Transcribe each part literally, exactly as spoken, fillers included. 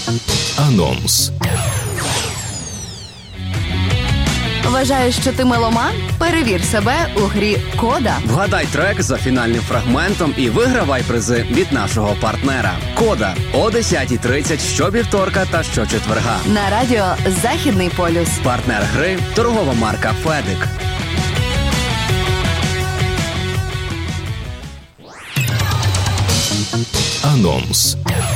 Анонс. Вважаєш, що ти меломан? Перевір себе у грі «Кода». Вгадай трек за фінальним фрагментом і вигравай призи від нашого партнера. «Кода» о десята тридцять щовівторка та щочетверга. На радіо «Західний полюс». Партнер гри – торгова марка «Федик». Анонс.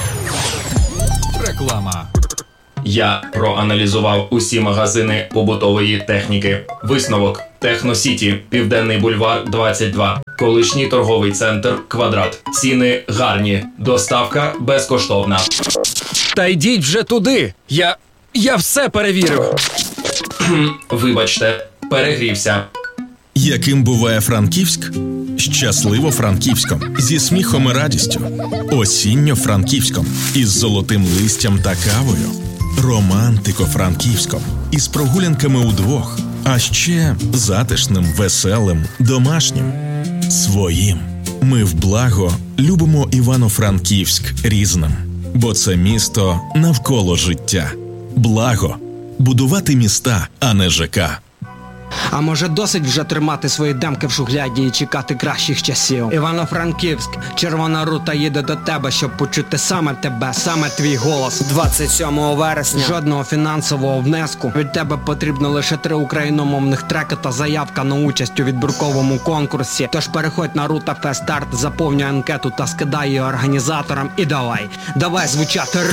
Реклама. Я проаналізував усі магазини побутової техніки. Висновок: Техносіті, Південний бульвар, двадцять два. Колишній торговий центр «Квадрат». Ціни гарні. Доставка безкоштовна. Та йдіть вже туди. Я... я все перевірив. Вибачте, перегрівся. Яким буває Франківськ? Щасливо Франківськом. Зі сміхом і радістю. Осінньо Франківськом. Із золотим листям та кавою. Романтико Франківськом. Із прогулянками удвох. А ще затишним, веселим, домашнім. Своїм. Ми в благо любимо Івано-Франківськ різним. Бо це місто навколо життя. Благо. Будувати міста, а не ЖК. А може досить вже тримати свої демки в шухляді і чекати кращих часів? Івано-Франківськ, червона рута їде до тебе, щоб почути саме тебе, саме твій голос. двадцять сьомого вересня. Жодного фінансового внеску. Від тебе потрібно лише три україномовних треки та заявка на участь у відбірковому конкурсі. Тож переходь на Рута Фест Старт, заповнюй анкету та скидай її організаторам і давай. Давай звучати